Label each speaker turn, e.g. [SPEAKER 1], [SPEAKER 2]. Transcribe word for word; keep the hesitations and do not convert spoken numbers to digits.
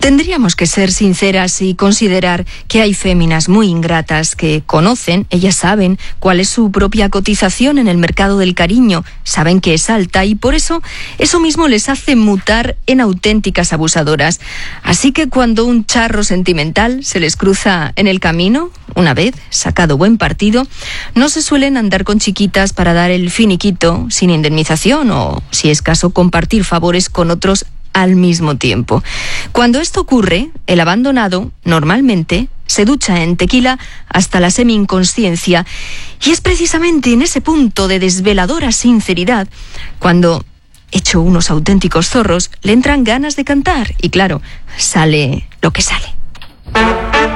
[SPEAKER 1] Tendríamos que ser sinceras y considerar que hay féminas muy ingratas que conocen, ellas saben cuál es su propia cotización en el mercado del cariño, saben que es alta y por eso eso mismo les hace mutar en auténticas abusadoras. Así que cuando un charro sentimental se les cruza en el camino, una vez sacado buen partido, no se suelen andar con chiquitas para dar el finiquito sin indemnización o, si es caso, compartir favores con otros al mismo tiempo. Cuando esto ocurre, el abandonado normalmente se ducha en tequila hasta la semi-inconsciencia y es precisamente en ese punto de desveladora sinceridad cuando, hecho unos auténticos zorros, le entran ganas de cantar y claro, sale lo que sale.